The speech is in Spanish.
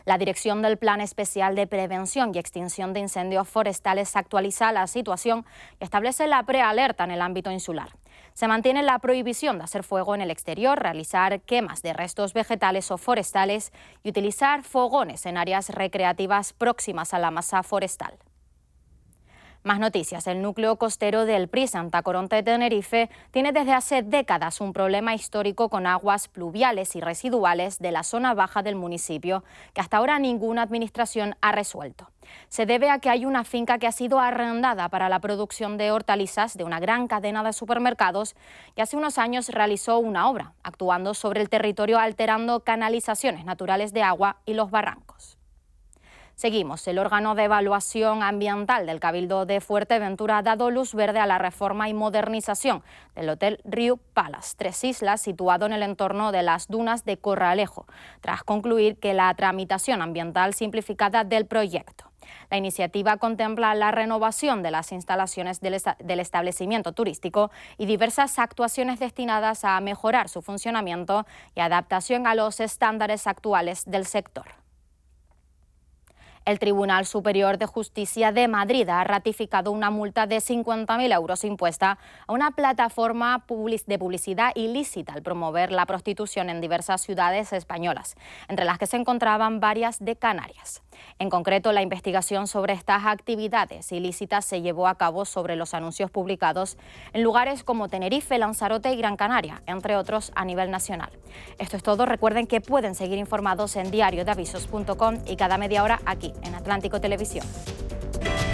La dirección del Plan Especial de Prevención y Extinción de Incendios Forestales actualiza la situación y establece la prealerta en el ámbito insular. Se mantiene la prohibición de hacer fuego en el exterior, realizar quemas de restos vegetales o forestales y utilizar fogones en áreas recreativas próximas a la masa forestal. Más noticias. El núcleo costero del PRI Santa Coronte de Tenerife tiene desde hace décadas un problema histórico con aguas pluviales y residuales de la zona baja del municipio, que hasta ahora ninguna administración ha resuelto. Se debe a que hay una finca que ha sido arrendada para la producción de hortalizas de una gran cadena de supermercados y hace unos años realizó una obra, actuando sobre el territorio alterando canalizaciones naturales de agua y los barrancos. Seguimos. El órgano de evaluación ambiental del Cabildo de Fuerteventura ha dado luz verde a la reforma y modernización del Hotel Riu Palace, Tres Islas, situado en el entorno de las dunas de Corralejo, tras concluir que la tramitación ambiental simplificada del proyecto. La iniciativa contempla la renovación de las instalaciones del establecimiento turístico y diversas actuaciones destinadas a mejorar su funcionamiento y adaptación a los estándares actuales del sector. El Tribunal Superior de Justicia de Madrid ha ratificado una multa de 50.000 euros impuesta a una plataforma de publicidad ilícita al promover la prostitución en diversas ciudades españolas, entre las que se encontraban varias de Canarias. En concreto, la investigación sobre estas actividades ilícitas se llevó a cabo sobre los anuncios publicados en lugares como Tenerife, Lanzarote y Gran Canaria, entre otros a nivel nacional. Esto es todo. Recuerden que pueden seguir informados en diariodeavisos.com y cada media hora aquí en Atlántico Televisión.